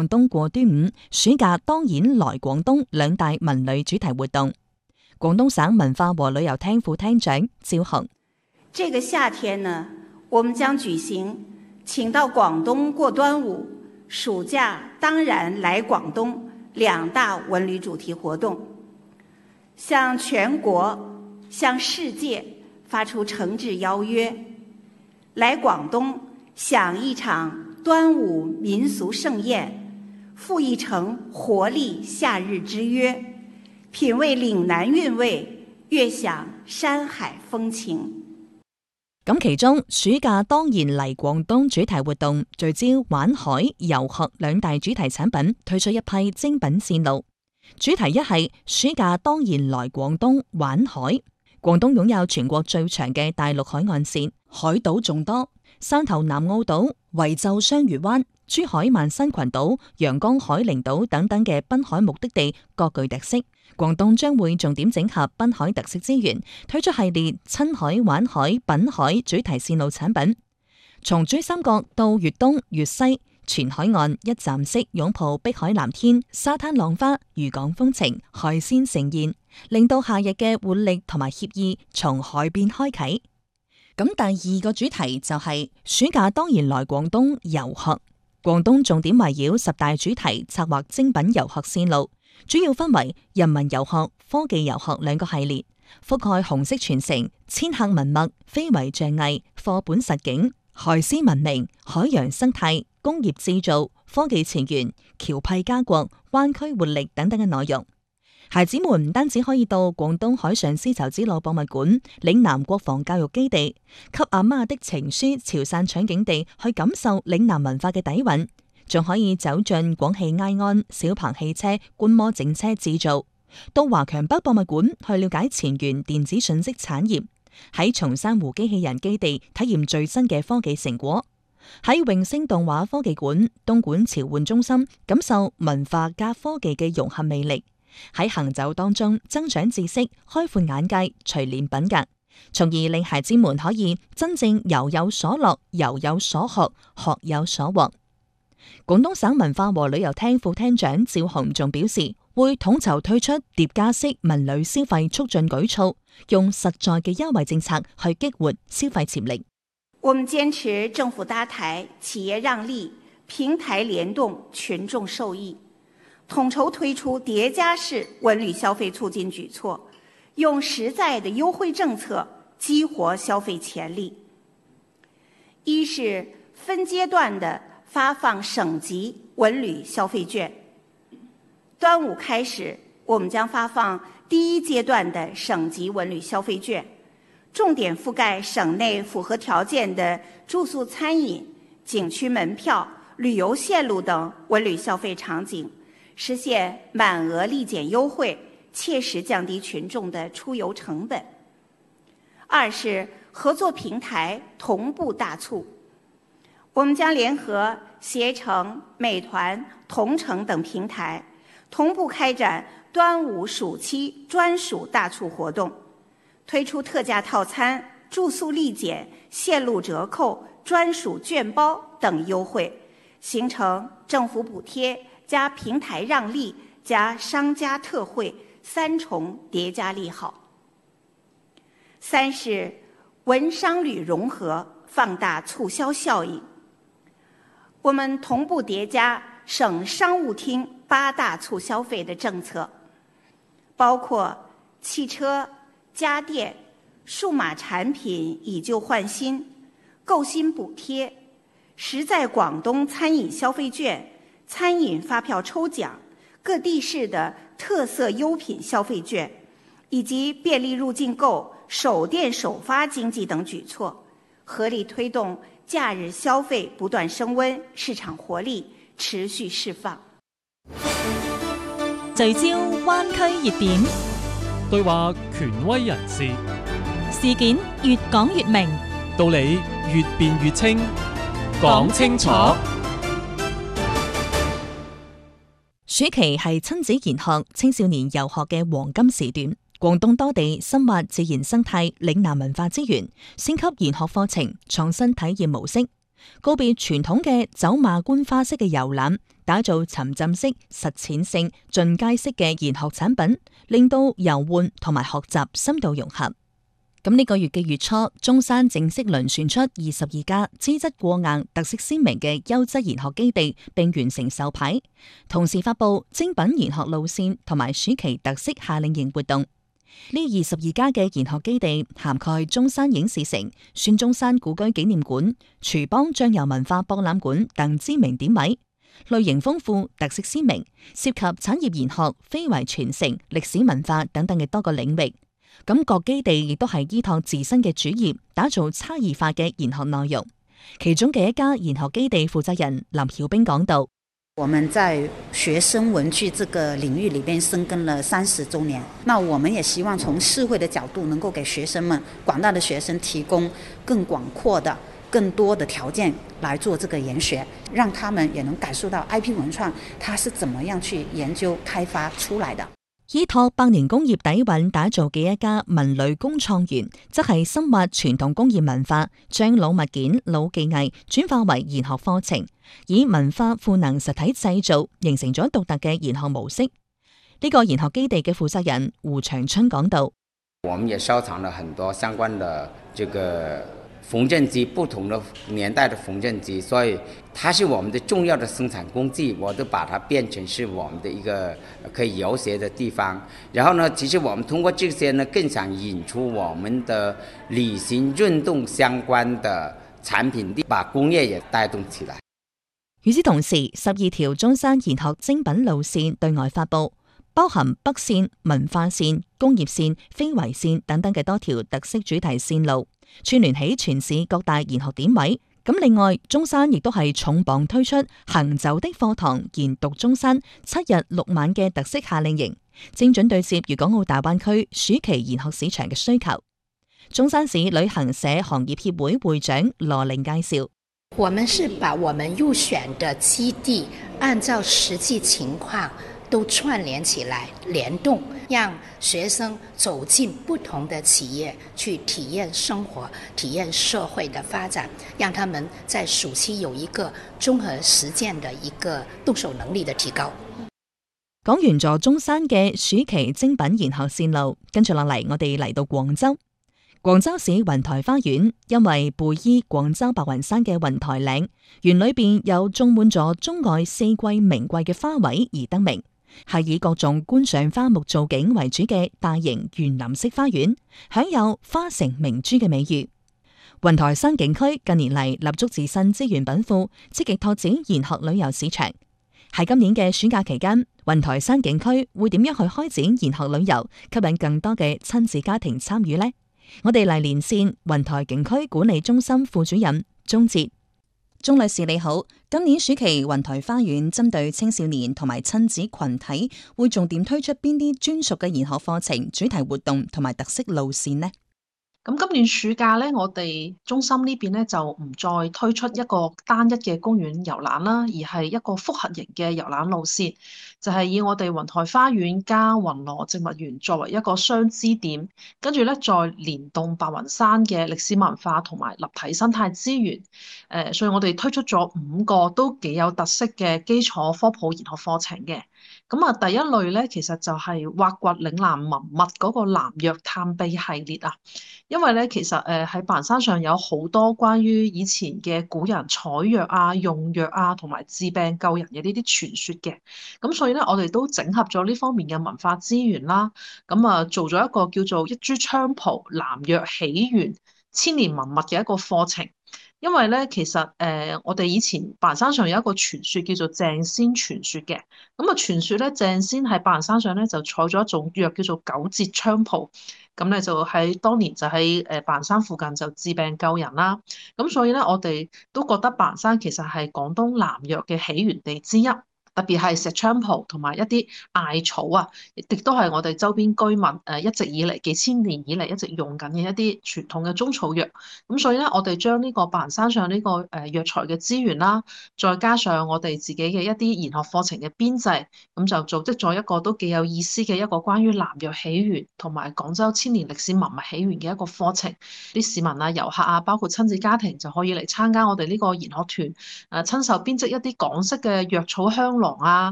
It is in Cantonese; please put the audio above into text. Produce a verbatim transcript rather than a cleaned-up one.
廣東過端午，暑假當然來廣東兩大文旅主題活動。廣東省文化和旅遊廳副廳長趙紅： 這個夏天呢，我們將舉行請到廣東過端午，暑假當然來廣東兩大文旅主題活動，向全國、向世界發出誠摯邀約，來廣東享一場端午民俗盛宴，赴一城活力夏日之約，品味嶺南韻味，悅享山海風情。 咁其中暑假當然嚟廣東主題活動聚焦玩海、遊學兩大主題產品，推出一批精品線路。主題一係暑假當然來廣東玩海。廣東擁有全國最長嘅大陸海岸線，海島眾多，汕頭南澳島、惠州雙魚灣、珠海萬新群島、陽江海陵島等等嘅濱海目的地各具特色。廣東將會重點整合濱海特色資源，推出系列親海、玩海、品海主題線路產品。從珠三角到粵東、粵西，全海岸一站式擁抱碧海藍天、沙灘浪花、漁港風情、海鮮盛宴，令到夏日嘅活力同埋愜意從海邊開啟。咁第二個主題就係暑假當然來廣東遊學。廣東重點圍繞十大主題策劃精品遊學線路，主要分為人文遊學、科技遊學兩個系列，覆蓋紅色傳承、遷客文脈、非遺象藝、課本實景、海絲文明、海洋生態、工業製造、科技前沿、僑僻家國、灣區活力等等嘅內容。孩子們唔單止可以到廣東海上絲綢之路博物館、嶺南國防教育基地、給阿媽的情書潮汕取景地去感受嶺南文化嘅底蘊，仲可以走進廣汽埃安、小鵬汽車觀摩整車製造，到華強北博物館去了解前沿電子信息產業，喺松山湖機器人基地體驗最新嘅科技成果，喺永星動畫科技館、東莞潮玩中心感受文化加科技嘅融合魅力，喺行走當中增長知識、開闊眼界、錘煉品格，從而令孩子們可以真正遊有所樂、遊有所學、學有所獲。廣東省文化和旅遊廳副廳長趙紅仲表示，會統籌推出疊加式文旅消費促進舉措，用實在嘅優惠政策去激活消費潛力。 我們堅持政府搭台、企業讓利、平台聯動、群眾受益，統籌推出疊加式文旅消費促進舉措，用實在的優惠政策激活消費潛力。一是分階段的發放省級文旅消費券。端午開始，我們將發放第一階段的省級文旅消費券，重點覆蓋省內符合條件的住宿餐飲、景區門票、旅遊線路等文旅消費場景，實現滿額立減優惠，切實降低群眾的出遊成本。二是合作平台同步大促，我們將聯合攜程、美團、同程等平台，同步開展端午暑期專屬大促活動，推出特價套餐、住宿立減、線路折扣、專屬券包等優惠，形成政府補貼加平台讓利加商家特惠三重疊加利好。三是文商旅融合，放大促銷效應。我們同步疊加省商務廳八大促消費的政策，包括汽車、家電、數碼產品以舊換新、購新補貼、實在廣東餐飲消費券、餐飲發票抽獎、各地市的特色優品消費券，以及便利入境購、首店首發經濟等舉措，合力推動假日消費不斷升溫，市場活力持續釋放。 聚焦灣區熱點， 對話權威人士， 事件越講越明， 道理越辯越清，講清楚。 暑期係親子研學、青少年遊學嘅黃金時段。廣東多地深挖自然生態、嶺南文化資源，升級研學課程，創新體驗模式，告別傳統嘅走馬觀花式嘅遊覽， 打造沉浸式、實踐性、進階式嘅研學產品，令到遊玩同埋學習深度融合。咁呢個月嘅月初，中山正式輪選出二十二家資質過硬、特色鮮明嘅優質研學基地，並完成授牌，同時發佈精品研學路線同埋暑期特色夏令營活動。呢二十二家嘅研學基地涵蓋中山影視城、孫中山故居紀念館、廚邦醬油文化博覽館等知名點位，類型豐富、特色鮮明，涉及產業研學、非遺傳承、歷史文化等等嘅多個領域。咁各基地亦都係依託自身嘅主業，打造差異化嘅研學內容。其中嘅一家研學基地負責人林曉冰講道： 我們在學生文具這個領域裏邊深耕了三十周年，那我們也希望從社會的角度，能夠給學生們、廣大的學生提供更廣闊的、更多的條件來做這個研學，讓他們也能感受到 I P 文創它是怎麼樣去研究開發出來的。 依託百年工業底蘊打造嘅一家文旅工創園，則係深挖傳統工業文化，將老物件、老技藝轉化為研學課程，以文化賦能實體製造，形成咗獨特嘅研學模式。呢、這個研學基地嘅負責人胡長春講道： 我們也收藏了很多相關的這個縫紉機，不同的年代的縫紉機，所以它是我們的重要的生產工具，我都把它變成是我們的一個可以遊學的地方。然後呢，其實我們通過這些呢，更想引出我們的旅行運動相關的產品，把工業也帶動起來。 與此同時，十二條中山研學精品路線對外發佈，包含北線、文化線、工業線、非遺線等等嘅多條特色主題線路，串聯起全市各大研學點位。咁另外，中山亦都係重磅推出行走的課堂研讀中山七日六晚嘅特色夏令營，精準對接粵港澳大灣區暑期研學市場嘅需求。中山市旅行社行業協會會長羅玲介紹： 我們是把我們入選的基地按照實際情況都串聯起來，聯動，讓學生走進不同的企業，去體驗生活、體驗社會的發展，讓他們在暑期有一個綜合實踐的一個動手能力的提高。 講完咗中山嘅暑期精品研學線路，跟住落嚟，我哋嚟到廣州。廣州市雲台花園因為背依廣州白雲山嘅雲台嶺，園裏邊有種滿咗中外四季名貴嘅花卉而得名，係以各種觀賞花木造景為主嘅大型園林式花園，享有花城明珠嘅美譽。雲台山景區近年嚟立足自身資源稟賦，積極拓展研學旅遊市場。喺今年嘅暑假期間，雲台山景區會點樣去開展研學旅遊，吸引更多嘅親子家庭參與呢？我哋嚟連線雲台景區管理中心副主任鍾哲。鍾女士你好，今年暑期雲台花園針對青少年同埋親子群體，會重點推出邊啲專屬嘅研學課程、主題活動同埋特色路線呢？ 咁今年暑假咧，我哋中心呢邊咧就唔再推出一個單一嘅公園遊覽啦，而係一個複合型嘅遊覽路線，就係以我哋雲台花園加雲羅植物園作為一個雙支點，跟住咧再連動白雲山嘅歷史文化同埋立體生態資源。誒，所以我哋推出咗五個都幾有特色嘅基礎科普研學課程嘅。咁啊，第一類咧，其實就係挖掘嶺南文物嗰個南藥探秘系列啊。因為咧，其實誒喺白雲山上有好多關於以前嘅古人採藥啊、用藥啊，同埋治病救人嘅呢啲傳說嘅。咁所以咧，我哋都整合咗呢方面嘅文化資源啦。咁啊，做咗一個叫做一株菖蒲南藥起源千年文物嘅一個課程。因為咧，其實誒、呃，我哋以前白雲山上有一個傳說叫做鄭仙傳說嘅。咁啊，傳說咧，鄭仙喺白雲山上咧就採咗一種藥叫做九節菖蒲，咁咧就喺當年就喺誒白雲山附近就治病救人啦。咁所以咧，我哋都覺得白雲山其實係廣東南藥嘅起源地之一。 特別係石菖蒲同埋一啲艾草啊，亦都係我哋周邊居民誒一直以嚟幾千年以嚟一直用緊嘅一啲傳統嘅中草藥。咁所以咧，我哋將呢個白雲山上呢個誒藥材嘅資源啦，再加上我哋自己嘅一啲研學課程嘅編制，咁就組織咗一個都幾有意思嘅一個關於南藥起源同埋廣州千年歷史文物起源嘅一個課程。啲市民啊、遊客啊，包括親子家庭就可以嚟參加我哋呢個研學團，誒親手編織一啲港式嘅藥草香囊啊，